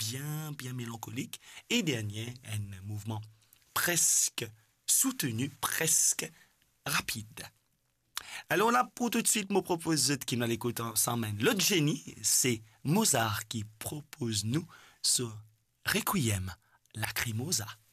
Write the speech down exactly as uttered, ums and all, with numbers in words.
bien, bien mélancolique. Et dernier, un mouvement presque soutenu, presque rapide. Alors là, pour tout de suite, me propose qui m'a l'écoute ensemble. L'autre génie, c'est Mozart qui propose nous ce Requiem Lacrimosa.